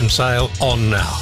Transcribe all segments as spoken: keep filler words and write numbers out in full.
open sale on now.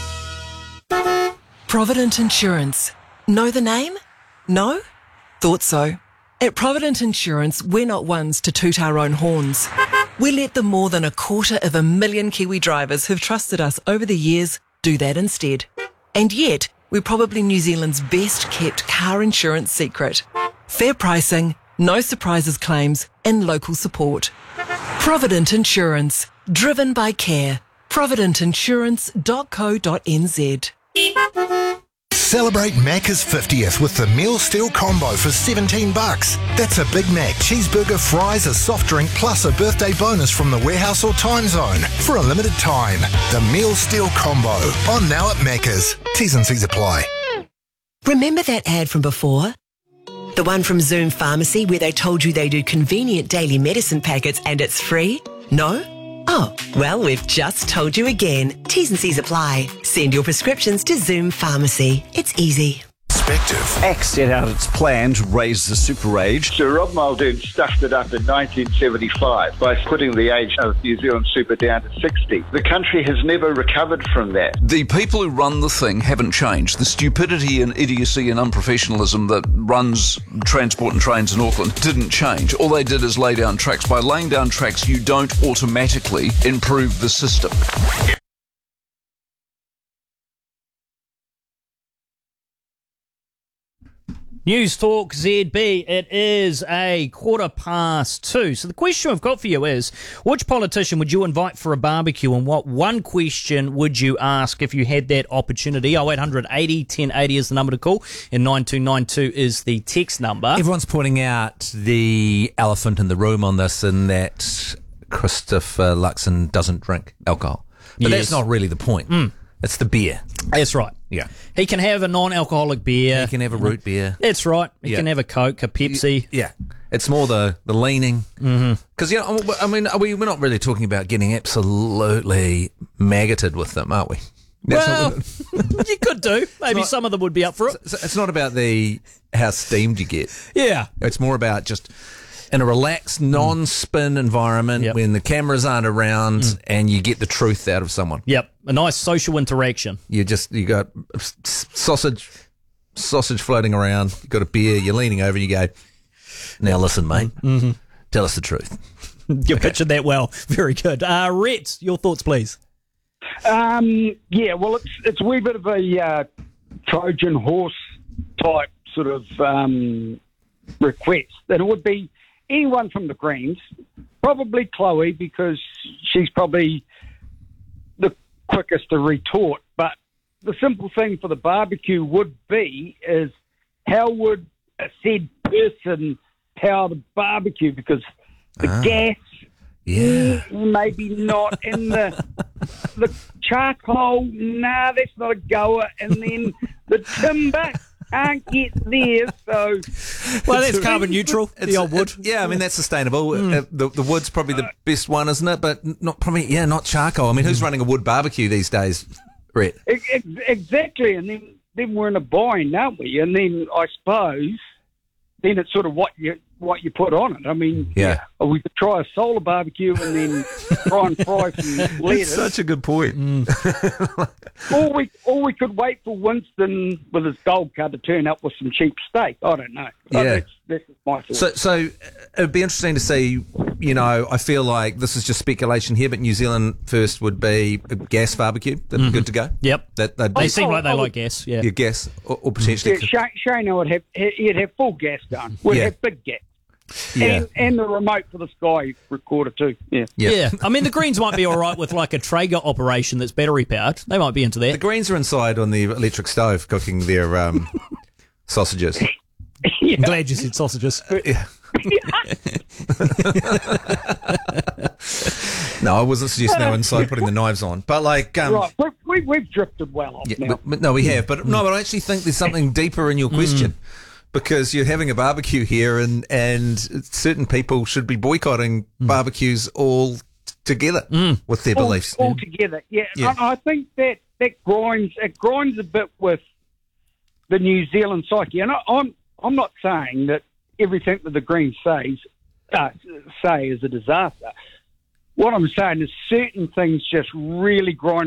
Provident Insurance. Know the name? No? Thought so. At Provident Insurance, we're not ones to toot our own horns. We let the more than a quarter of a million Kiwi drivers who've trusted us over the years do that instead. And yet, we're probably New Zealand's best kept car insurance secret. Fair pricing, no surprises claims, and local support. Provident Insurance. Driven by care. provident insurance dot co dot n z. Celebrate Macca's fiftieth with the Meal Steal Combo for seventeen bucks. That's a Big Mac, cheeseburger, fries, a soft drink, plus a birthday bonus from the warehouse or time zone for a limited time. The Meal Steal Combo. On now at Macca's. T's and C's apply. Remember that ad from before? The one from Zoom Pharmacy where they told you they do convenient daily medicine packets and it's free? No? Oh, well, we've just told you again. T's and C's apply. Send your prescriptions to Zoom Pharmacy. It's easy. Perspective. A C T set out its plan to raise the super age. Sir Rob Muldoon stuffed it up in nineteen seventy-five by putting the age of New Zealand super down to sixty. The country has never recovered from that. The people who run the thing haven't changed. The stupidity and idiocy and unprofessionalism that runs Transport and Trains in Auckland didn't change. All they did is lay down tracks. By laying down tracks, you don't automatically improve the system. News Talk Z B, it is a quarter past two. So the question I've got for you is, which politician would you invite for a barbecue and what one question would you ask if you had that opportunity? oh eight hundred eighty ten eighty is the number to call and nine two nine two is the text number. Everyone's pointing out the elephant in the room on this in that Christopher Luxon doesn't drink alcohol. But Yes. that's not really the point. Mm. It's the beer. That's right. Yeah. He can have a non-alcoholic beer. He can have a root beer. That's right. He Yeah. can have a Coke, a Pepsi. Yeah. It's more the, the leaning. Because, mm-hmm. you know, I mean, are we, we're not really talking about getting absolutely maggoted with them, are we? That's Well, not, you could do. Maybe not- some of them would be up for it. it's, it's not about the how steamed you get. Yeah. It's more about just in a relaxed, non-spin environment Yep. when the cameras aren't around Mm. and you get the truth out of someone. Yep. A nice social interaction. You just, you got s- sausage, sausage floating around, you got a beer, you're leaning over and you go, now listen, mate, Mm-hmm. tell us the truth. You pictured that well. Very good. Uh, Rhett, your thoughts, please. Um, yeah, well, it's it's a wee bit of a uh, Trojan horse type sort of um, request. And it would be anyone from the Greens, probably Chloe, because she's probably the quickest to retort. But the simple thing for the barbecue would be is how would a said person power the barbecue? Because the Ah. gas, Yeah. maybe not, and the the charcoal, nah, that's not a goer, and then the timber can't get there, so... Well, that's carbon neutral, the It's- old wood. it- yeah, I mean, that's sustainable. Uh, the, the wood's probably the best one, isn't it? But not probably, yeah, not charcoal. I mean, who's running a wood barbecue these days, Rhett? Ex- ex- Exactly, and then, then we're in a bind, aren't we? And then I suppose then it's sort of what you what you put on it. I mean, Yeah. or we could try a solar barbecue and then try and fry some lettuce. a good point. Or we or we could wait for Winston with his gold card to turn up with some cheap steak. I don't know. Yeah. That's, that's my thought. So, so uh, it'd be interesting to see, you know, I feel like this is just speculation here, but New Zealand first would be a gas barbecue. That'd be good to go. Yep. That, that'd They be seem Oh, like they oh, like gas, yeah. your gas, or, or potentially. yeah, Shane, Shane would have he'd have full gas going. We'd Yeah. have big gas. Yeah. And, and the remote for the Sky recorder too. Yeah. Yeah. Yeah. I mean, the Greens might be all right with like a Traeger operation that's battery powered. They might be into The that. Greens are inside on the electric stove cooking their um, sausages. I'm glad you said sausages. Yeah. No, I wasn't suggesting they were inside putting the knives on. But like, um, Right. We, we, we've drifted well off yeah, now. but, but no, we have. But no, but I actually think there's something deeper in your question. Because you're having a barbecue here, and, and certain people should be boycotting barbecues all t- together with their all, beliefs. all together. Yeah, Yeah. I, I think that that grinds it grinds a bit with the New Zealand psyche. And I, I'm I'm not saying that everything that the Greens says uh, say is a disaster. What I'm saying is certain things just really grind